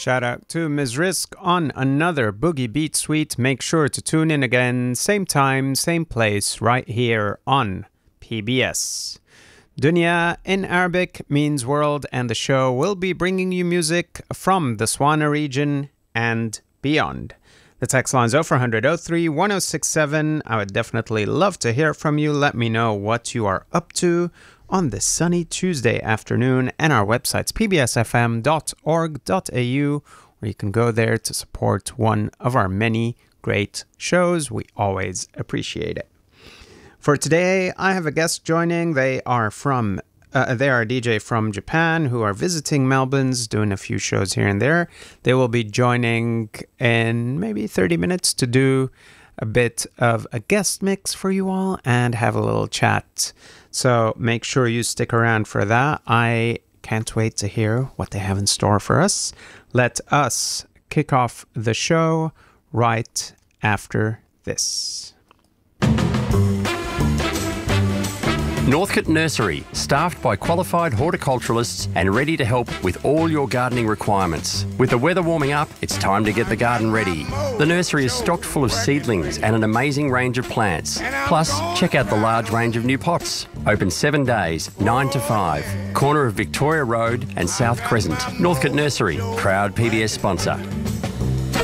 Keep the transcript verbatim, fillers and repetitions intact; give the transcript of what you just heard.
Shout out to Miz Risk on another Boogie Beat Suite. Make sure to tune in again, same time, same place, right here on P B S. Dunya in Arabic means world, and the show will be bringing you music from the Swana region and beyond. The text line's oh four hundred, oh three, one oh six seven. I would definitely love to hear from you. Let me know what you are up to on this sunny Tuesday afternoon, and our website's p b s f m dot org dot a u, where you can go there to support one of our many great shows. We always appreciate it. For today, I have a guest joining. They are from uh, they are a D J from Japan who are visiting Melbourne's, doing a few shows here and there. They will be joining in maybe thirty minutes to do a bit of a guest mix for you all and have a little chat. So make sure you stick around for that. I can't wait to hear what they have in store for us. Let us kick off the show right after this. Northcote Nursery, staffed by qualified horticulturalists and ready to help with all your gardening requirements. With the weather warming up, it's time to get the garden ready. The nursery is stocked full of seedlings and an amazing range of plants. Plus, check out the large range of new pots. Open seven days, nine to five. Corner of Victoria Road and South Crescent. Northcote Nursery, proud P B S sponsor.